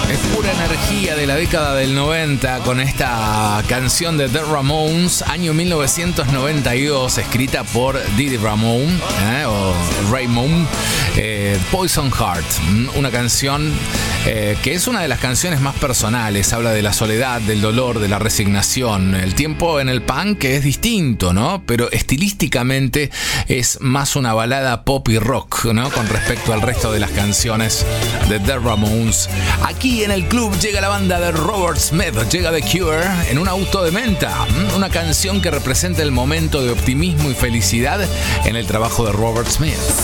Es pura energía de la década del 90 con esta canción de The Ramones, año 1992, escrita por Didi Ramone o Raymond, Poison Heart, una canción que es una de las canciones más personales, habla de la soledad, del dolor, de la resignación. El tiempo en el punk es distinto, ¿no? Pero estilísticamente es más una balada pop y rock, ¿no? Con respecto al resto de las canciones de The Ramones. Aquí en el club llega la banda de Robert Smith, llega The Cure en un auto de menta, una canción que representa el momento de optimismo y felicidad en el trabajo de Robert Smith.